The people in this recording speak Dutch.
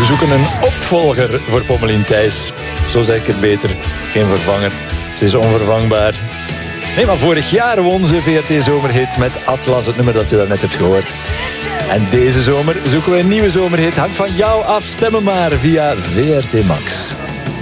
zoeken een opvolger voor Pommelien Thijs. Zo zeg ik het beter. Geen vervanger. Ze is onvervangbaar. Nee, maar vorig jaar won ze VRT-zomerhit met Atlas, het nummer dat je daarnet hebt gehoord. En deze zomer zoeken we een nieuwe zomerhit. Hangt van jou af. Stemmen maar via VRT Max.